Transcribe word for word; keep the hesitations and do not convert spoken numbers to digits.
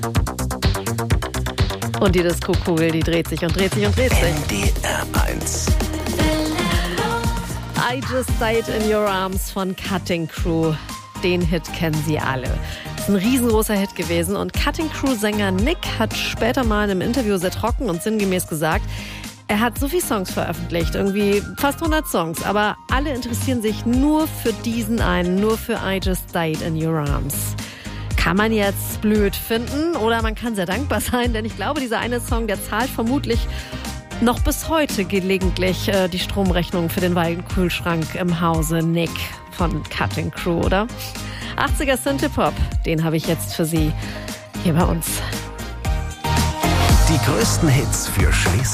Und die Disco-Kugel, die dreht sich und dreht sich und dreht sich. N D R eins. I Just Died in Your Arms von Cutting Crew. Den Hit kennen Sie alle. Das ist ein riesengroßer Hit gewesen und Cutting Crew-Sänger Nick hat später mal in einem Interview sehr trocken und sinngemäß gesagt, er hat so viele Songs veröffentlicht, irgendwie fast hundert Songs, aber alle interessieren sich nur für diesen einen, nur für I Just Died in Your Arms. Kann man jetzt blöd finden oder man kann sehr dankbar sein, denn ich glaube, dieser eine Song, der zahlt vermutlich noch bis heute gelegentlich äh, die Stromrechnung für den Weinkühlschrank im Hause Nick von Cutting Crew, oder? achtziger Synthpop, den habe ich jetzt für Sie hier bei uns. Die größten Hits für Schleswig.